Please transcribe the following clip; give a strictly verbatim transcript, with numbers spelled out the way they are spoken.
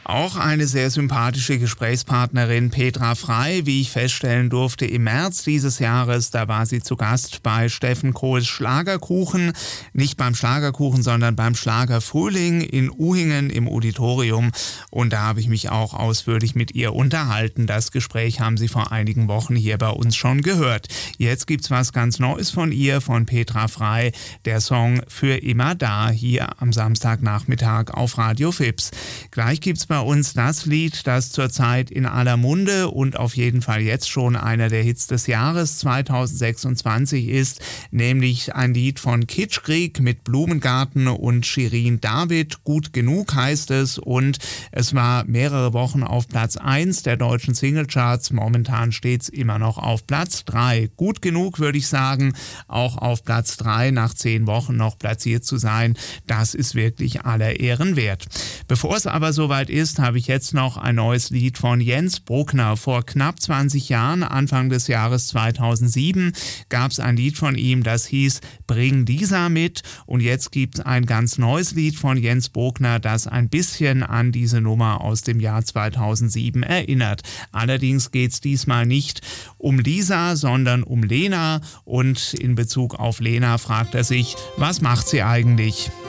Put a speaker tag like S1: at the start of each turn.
S1: Auch eine sehr sympathische Gesprächspartnerin, Petra Frey, wie ich feststellen durfte im März dieses Jahres. Da war sie zu Gast bei Steffen Kohls Schlagerkuchen. Nicht beim Schlagerkuchen, sondern beim Schlagerfrühling in Uhingen im Auditorium. Und da habe ich mich auch ausführlich mit ihr unterhalten. Das Gespräch haben Sie vor einigen Wochen hier bei uns schon gehört. Jetzt gibt's was ganz Neues von ihr, von Petra Frey. Der Song Für immer da, hier am Samstagnachmittag auf Radio Fips. Gleich gibt's bei uns das Lied, das zurzeit in aller Munde und auf jeden Fall jetzt schon einer der Hits des Jahres zweitausendsechsundzwanzig ist, nämlich ein Lied von Kitschkrieg mit Blumengarten und Shirin David. Gut genug heißt es, und es war mehrere Wochen auf Platz eins der deutschen Singlecharts. Momentan steht's immer noch auf Platz drei. Gut genug, würde ich sagen, auch auf Platz drei nach zehn Wochen noch platziert zu sein. Das ist wirklich aller Ehren wert. Bevor es aber soweit ist, habe ich jetzt noch ein neues Lied von Jens Bruckner. Vor knapp zwanzig Jahren, Anfang des Jahres zweitausendsieben, gab es ein Lied von ihm, das hieß Bring Lisa mit. Und jetzt gibt es ein ganz neues Lied von Jens Bruckner, das ein bisschen an diese Nummer aus dem Jahr zweitausendsieben erinnert. Allerdings geht es diesmal nicht um Lisa, sondern um Lena. Und in Bezug auf Lena fragt er sich, was macht sie eigentlich?